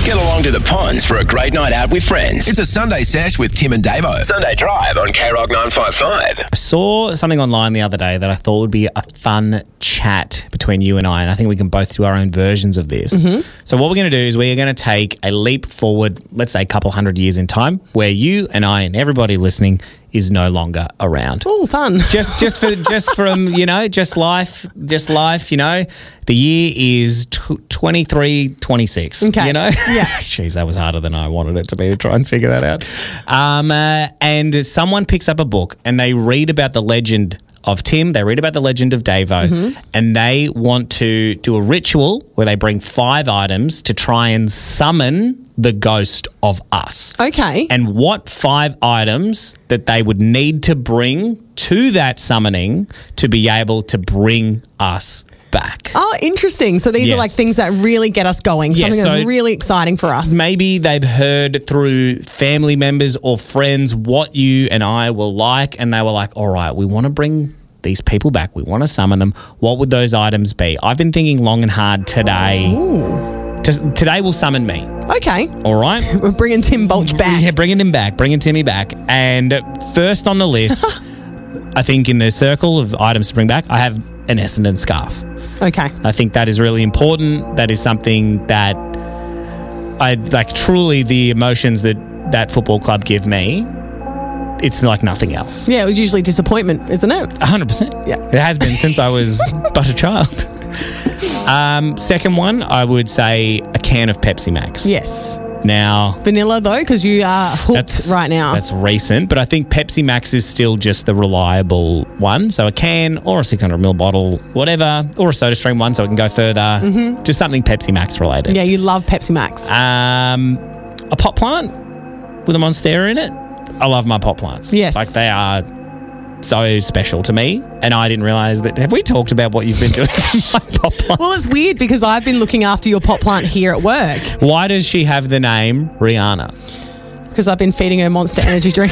Get along to the ponds for a great night out with friends. It's a Sunday Sesh with Tim and Davo. Sunday Drive on K-Rock 955. I saw something online the other day that I thought would be a fun chat between you and I think we can both do our own versions of this. Mm-hmm. So what we're going to do is we're going to take a leap forward, let's say a couple hundred years in time, where you and I and everybody listening is no longer around. Oh, fun. Just from, just life, the year is 2326, Okay. Yeah. Jeez, that was harder than I wanted it to be to try and figure that out. And someone picks up a book and they read about the legend of Tim, they read about the legend of Davo, and they want to do a ritual where they bring 5 items to try and summon the ghost of us. Okay. And what 5 items that they would need to bring to that summoning to be able to bring us back. Oh, interesting. So these are like things that really get us going, something that's really exciting for us. Maybe they've heard through family members or friends what you and I will like, and they were like, all right, we want to bring these people back. We want to summon them. What would those items be? I've been thinking long and hard today. Today will summon me. Okay. All right? We're bringing Tim Bolch back. Yeah, bringing him back, bringing Timmy back. And first on the list, I think in the circle of items to bring back, I have an Essendon scarf. Okay. I think that is really important. That is something that I like. Truly, the emotions that football club give me, it's like nothing else. Yeah, it was usually disappointment, isn't it? 100%. Yeah. It has been since I was but a child. Second one, I would say a can of Pepsi Max. Yes. Now, Vanilla, though, because you are hooked right now. That's recent, but I think Pepsi Max is still just the reliable one. So a can or a 600ml bottle, whatever, or a Soda Stream one so it can go further. Just something Pepsi Max related. Yeah, you love Pepsi Max. A pot plant with a Monstera in it. I love my pot plants. Yes. Like they are so special to me, and I didn't realise that. Have we talked about what you've been doing to my pot plant? Well, it's weird because I've been looking after your pot plant here at work. Why does she have the name Rihanna? Because I've been feeding her Monster Energy drink.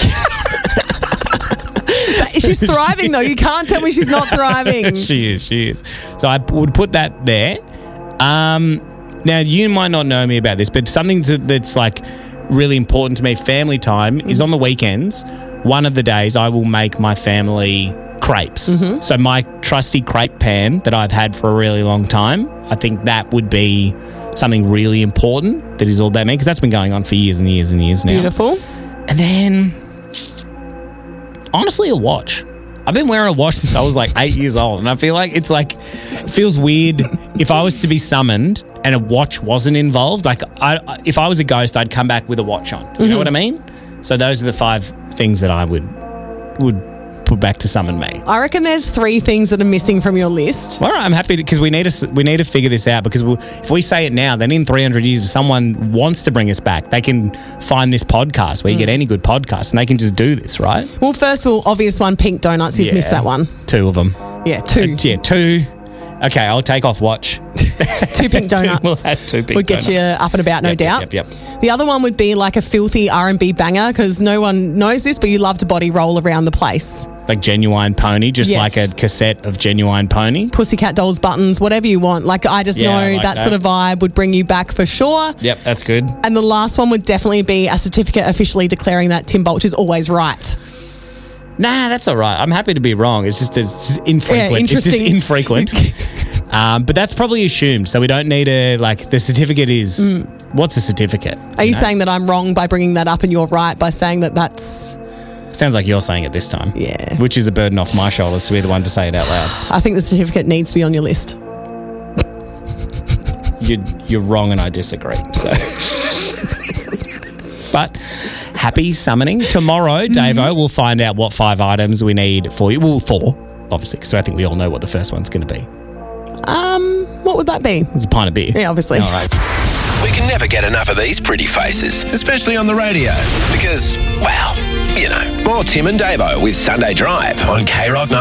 She's thriving, though. You can't tell me she's not thriving. She is. So I would put that there. Now, you might not know me about this, but something that's like really important to me, family time, is on the weekends. One of the days I will make my family crepes. So my trusty crepe pan that I've had for a really long time, I think that would be something really important that is all about me, because that's been going on for years and years and years now. Beautiful. And then, honestly, a watch. I've been wearing a watch since I was like 8 years old, and I feel like it feels weird if I was to be summoned and a watch wasn't involved. Like, if I was a ghost, I'd come back with a watch on. You know what I mean? So those are the 5 things that I would put back to summon me. I reckon there's 3 things that are missing from your list. All right, I'm happy because we need to figure this out, because if we say it now, then in 300 years, if someone wants to bring us back, they can find this podcast where you get any good podcast, and they can just do this, right? Well, first of all, obvious one, pink donuts. You've missed that one. 2 of them. Yeah, 2. 2. Okay, I'll take off watch. 2 pink donuts. We'll have 2 pink would get you up and about, no doubt. Yep. The other one would be like a filthy R&B banger, because no one knows this, but you love to body roll around the place. Like Genuine Pony, just Yes. like a cassette of Genuine Pony. Pussycat Dolls buttons, whatever you want. Like, I just know I like that sort of vibe would bring you back for sure. Yep, that's good. And the last one would definitely be a certificate officially declaring that Tim Bolch is always right. Nah, that's all right. I'm happy to be wrong. It's just infrequent. Yeah, interesting. It's just infrequent. But that's probably assumed. So we don't need the certificate is, what's a certificate? Are you saying that I'm wrong by bringing that up and you're right by saying that that's... Sounds like you're saying it this time. Yeah. Which is a burden off my shoulders to be the one to say it out loud. I think the certificate needs to be on your list. You're wrong and I disagree. So, but happy summoning. Tomorrow, Davo, we'll find out what 5 items we need for you. Well, 4, obviously, because I think we all know what the first one's going to be. What would that be? It's a pint of beer. Yeah, obviously. All right. We can never get enough of these pretty faces. Especially on the radio. Because, well, more Tim and Davo with Sunday Drive on K-Rock 955.